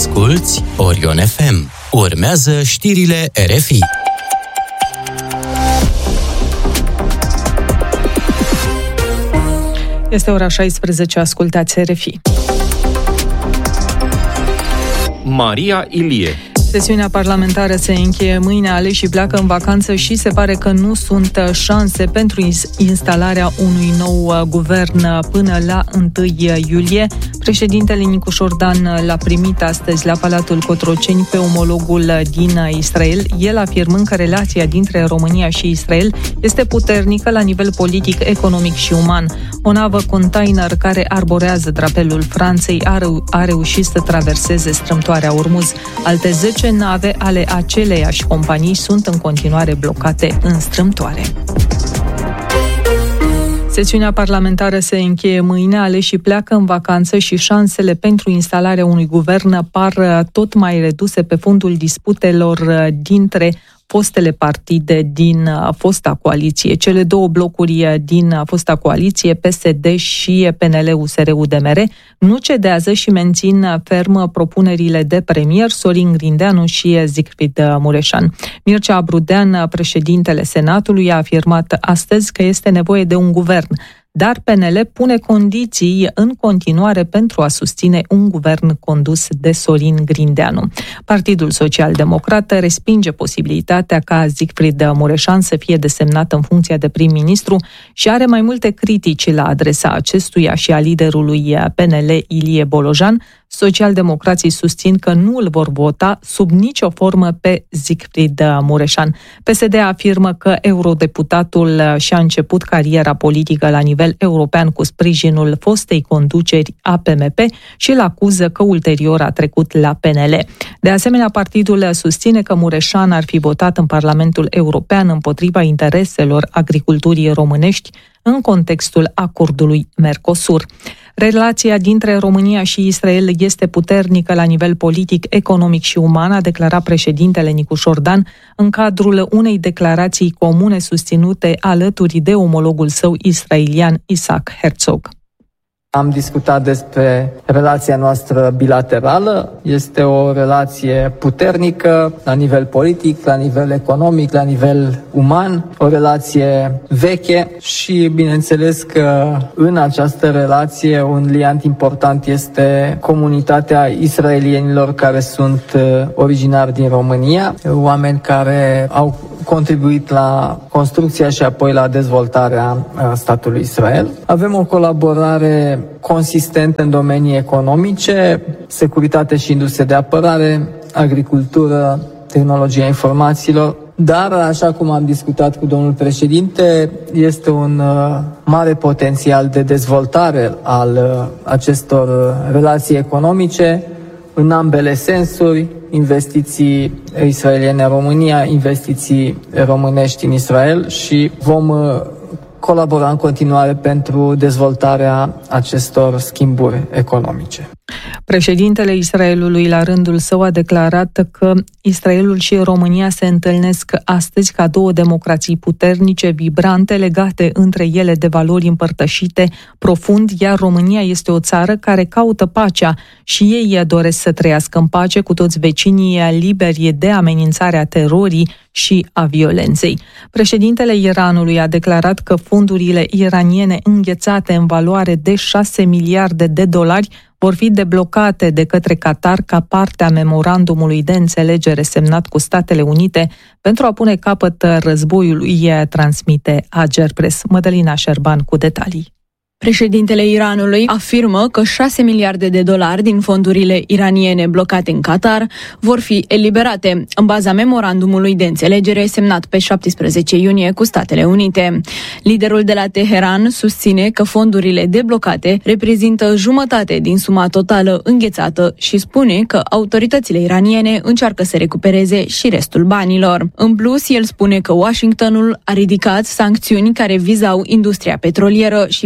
Asculți Orion FM. Urmează știrile RFI. Este ora 16, ascultați RFI. Maria Ilie. Sesiunea parlamentară se încheie mâine, aleșii pleacă în vacanță și se pare că nu sunt șanse pentru instalarea unui nou guvern până la 1 iulie. Președintele Nicu Șordan l-a primit astăzi la Palatul Cotroceni pe omologul din Israel, el afirmând că relația dintre România și Israel este puternică la nivel politic, economic și uman. O navă container care arborează drapelul Franței a reușit să traverseze strâmtoarea Ormuz. Alte 10 nave ale aceleiași companii sunt în continuare blocate în strâmtoare. Sesiunea parlamentară se încheie mâine, aleșii pleacă în vacanță și șansele pentru instalarea unui guvern par tot mai reduse pe fondul disputelor dintre fostele partide din fosta coaliție. Cele două blocuri din fosta coaliție, PSD și PNL-USR-UDMR, nu cedează și mențin ferm propunerile de premier Sorin Grindeanu și Siegfried Mureșan. Mircea Brudean, președintele Senatului, a afirmat astăzi că este nevoie de un guvern, dar PNL pune condiții în continuare pentru a susține un guvern condus de Sorin Grindeanu. Partidul Social-Democrat respinge posibilitatea ca Siegfried Mureșan să fie desemnat în funcția de prim-ministru și are mai multe critici la adresa acestuia și a liderului PNL Ilie Bolojan. Socialdemocrații susțin că nu îl vor vota sub nicio formă pe Siegfried Mureșan. PSD afirmă că eurodeputatul și-a început cariera politică la nivel european cu sprijinul fostei conduceri a PMP și îl acuză că ulterior a trecut la PNL. De asemenea, partidul susține că Mureșan ar fi votat în Parlamentul European împotriva intereselor agriculturii românești în contextul acordului Mercosur. Relația dintre România și Israel este puternică la nivel politic, economic și uman, a declarat președintele Nicu Șordan în cadrul unei declarații comune susținute alături de omologul său israelian Isaac Herzog. Am discutat despre relația noastră bilaterală. Este o relație puternică la nivel politic, la nivel economic, la nivel uman, o relație veche și bineînțeles că în această relație un liant important este comunitatea israelienilor care sunt originari din România, oameni care au contribuit la construcția și apoi la dezvoltarea statului Israel. Avem o colaborare consistentă în domenii economice, securitate și industrie de apărare, agricultură, tehnologia informațiilor, dar, așa cum am discutat cu domnul președinte, este un mare potențial de dezvoltare al acestor relații economice în ambele sensuri, investiții israeliene în România, investiții românești în Israel și vom colabora în continuare pentru dezvoltarea acestor schimburi economice. Președintele Israelului, la rândul său, a declarat că Israelul și România se întâlnesc astăzi ca două democrații puternice, vibrante, legate între ele de valori împărtășite profund, iar România este o țară care caută pacea și ei doresc să trăiască în pace cu toți vecinii liberi de amenințarea terorii și a violenței. Președintele Iranului a declarat că fondurile iraniene înghețate în valoare de 6 miliarde de dolari vor fi deblocate de către Qatar ca parte a memorandumului de înțelegere semnat cu Statele Unite pentru a pune capăt războiului, transmite Ager Press. Mădălina Șerban cu detalii. Președintele Iranului afirmă că 6 miliarde de dolari din fondurile iraniene blocate în Qatar vor fi eliberate, în baza memorandumului de înțelegere semnat pe 17 iunie cu Statele Unite. Liderul de la Teheran susține că fondurile deblocate reprezintă jumătate din suma totală înghețată și spune că autoritățile iraniene încearcă să recupereze și restul banilor. În plus, el spune că Washingtonul a ridicat sancțiuni care vizau industria petrolieră și petrochimică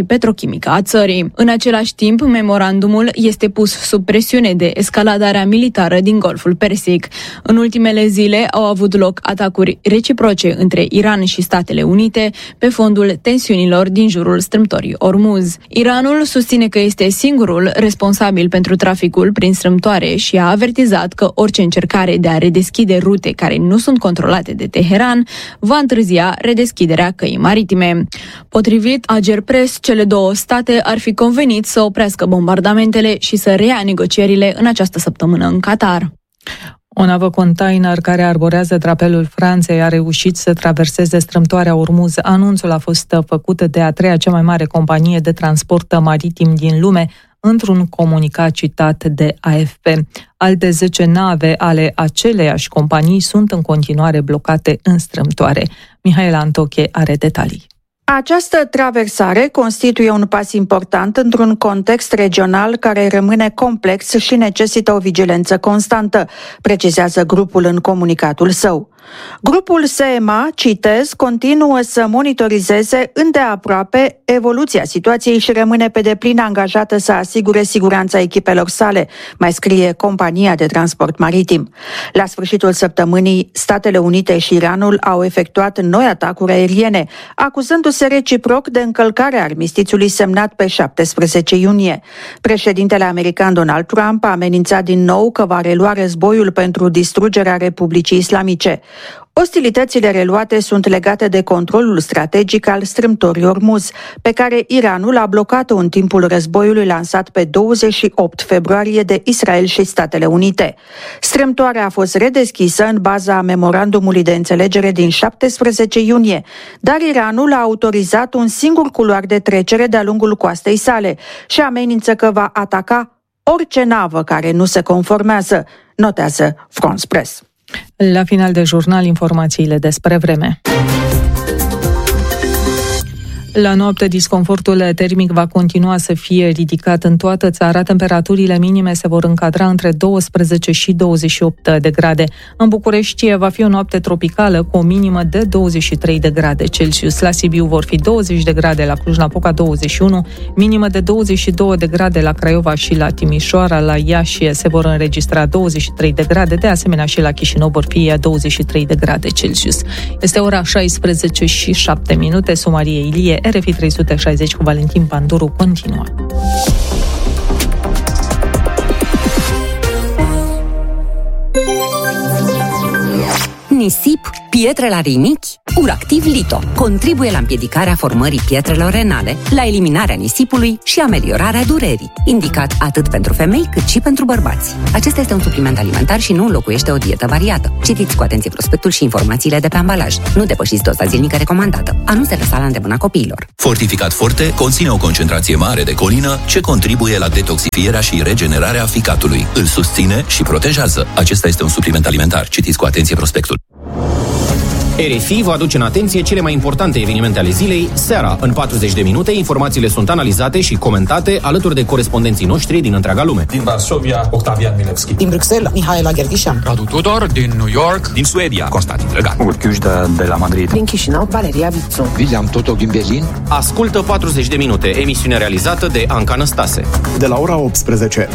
maritimică a țării. În același timp, memorandumul este pus sub presiune de escaladarea militară din Golful Persic. În ultimele zile au avut loc atacuri reciproce între Iran și Statele Unite pe fondul tensiunilor din jurul strâmtorii Ormuz. Iranul susține că este singurul responsabil pentru traficul prin strâmtoare și a avertizat că orice încercare de a redeschide rute care nu sunt controlate de Teheran va întârzia redeschiderea căii maritime. Potrivit Agerpres, cele două state ar fi convenit să oprească bombardamentele și să reia negocierile în această săptămână în Qatar. O navă container care arborează drapelul Franței a reușit să traverseze strâmtoarea Ormuz. Anunțul a fost făcut de a treia cea mai mare companie de transport maritim din lume, într-un comunicat citat de AFP. Alte 10 nave ale aceleiași companii sunt în continuare blocate în strâmtoare. Mihaela Antoche are detalii. Această traversare constituie un pas important într-un context regional care rămâne complex și necesită o vigilență constantă, precizează grupul în comunicatul său. Grupul SEMA, citez, continuă să monitorizeze îndeaproape evoluția situației și rămâne pe deplin angajată să asigure siguranța echipelor sale, mai scrie compania de transport maritim. La sfârșitul săptămânii, Statele Unite și Iranul au efectuat noi atacuri aeriene, acuzându-se reciproc de încălcarea armistițiului semnat pe 17 iunie. Președintele american Donald Trump a amenințat din nou că va relua războiul pentru distrugerea Republicii Islamice. Ostilitățile reluate sunt legate de controlul strategic al strâmtorii Ormuz, pe care Iranul a blocat-o în timpul războiului lansat pe 28 februarie de Israel și Statele Unite. Strâmtoarea a fost redeschisă în baza memorandumului de înțelegere din 17 iunie, dar Iranul a autorizat un singur culoar de trecere de-a lungul coastei sale și amenință că va ataca orice navă care nu se conformează, notează France Press. La final de jurnal, informațiile despre vreme. La noapte, disconfortul termic va continua să fie ridicat în toată țara. Temperaturile minime se vor încadra între 12 și 28 de grade. În București va fi o noapte tropicală cu o minimă de 23 de grade Celsius. La Sibiu vor fi 20 de grade, la Cluj-Napoca 21, minimă de 22 de grade la Craiova și la Timișoara. La Iași se vor înregistra 23 de grade, de asemenea și la Chișinău vor fi 23 de grade Celsius. Este ora 16 și 7 minute. Somarie Ilie, RFI 360 cu Valentin Panduru continuă. Nisip, pietre la rinichi? Uractiv Lito contribuie la împiedicarea formării pietrelor renale, la eliminarea nisipului și ameliorarea durerii. Indicat atât pentru femei cât și pentru bărbați. Acesta este un supliment alimentar și nu înlocuiește o dietă variată. Citiți cu atenție prospectul și informațiile de pe ambalaj. Nu depășiți doza zilnică recomandată. A nu se lăsa la îndemâna copiilor. Fortificat Forte conține o concentrație mare de colină ce contribuie la detoxifierea și regenerarea ficatului. Îl susține și protejează. Acesta este un supliment alimentar. Citiți cu atenție prospectul. RFI vă aduce în atenție cele mai importante evenimente ale zilei. Seara, în 40 de minute, informațiile sunt analizate și comentate alături de corespondenții noștri din întreaga lume. Din Varsovia, Octavian Milevski. Din Bruxelles, Mihaela Gherghișan. Radu Tudor, din New York. Din Suedia, Constantin Drăgan. Urchiuș de la Madrid. Din Chișinău, Valeria Vițu. William Totoc din Berlin. Ascultă 40 de minute, emisiune realizată de Anca Năstase. De la ora 18.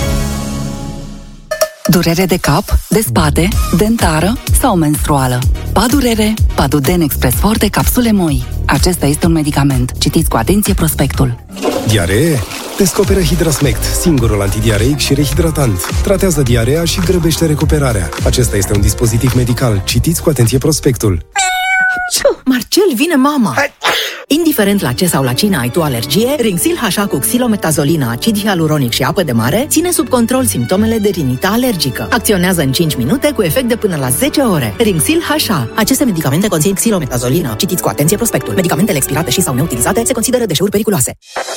Durere de cap, de spate, dentară sau menstruală. Padurere, Paduden Express Forte, capsule moi. Acesta este un medicament. Citiți cu atenție prospectul. Diaree? Descoperă Hidrasmect, singurul antidiareic și rehidratant. Tratează diarea și grăbește recuperarea. Acesta este un dispozitiv medical. Citiți cu atenție prospectul. Marcel, vine mama! Indiferent la ce sau la cine ai tu alergie, Rinxil H cu xilometazolină, acid hialuronic și apă de mare ține sub control simptomele de rinită alergică. Acționează în 5 minute cu efect de până la 10 ore. Rinxil H. Aceste medicamente conțin xilometazolină. Citiți cu atenție prospectul. Medicamentele expirate și sau neutilizate se consideră deșeuri periculoase.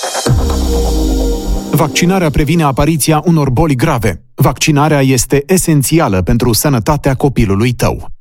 Vaccinarea previne apariția unor boli grave. Vaccinarea este esențială pentru sănătatea copilului tău.